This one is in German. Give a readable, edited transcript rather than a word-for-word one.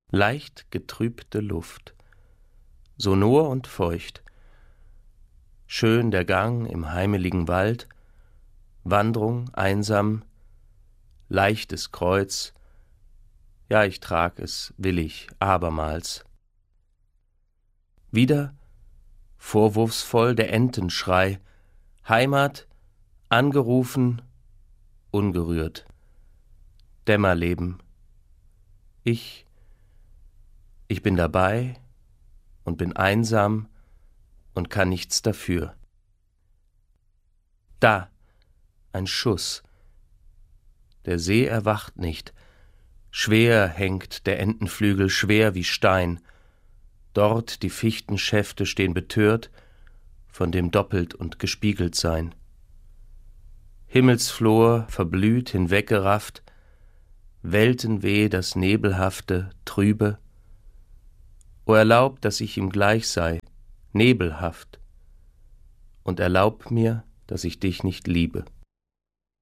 leicht getrübte Luft, sonor und feucht, schön der Gang im heimeligen Wald, Wandrung einsam, leichtes Kreuz, ja, ich trag es willig abermals. Wieder vorwurfsvoll der Entenschrei, Heimat, angerufen, ungerührt, Dämmerleben. Ich bin dabei und bin einsam und kann nichts dafür. Da, ein Schuss. Der See erwacht nicht. Schwer hängt der Entenflügel, schwer wie Stein. Dort die Fichtenschäfte stehen betört von dem doppelt und gespiegelt sein. Himmelsflor verblüht, hinweggerafft, Weltenweh das Nebelhafte, Trübe. O erlaub, dass ich ihm gleich sei, nebelhaft, und erlaub mir, dass ich dich nicht liebe.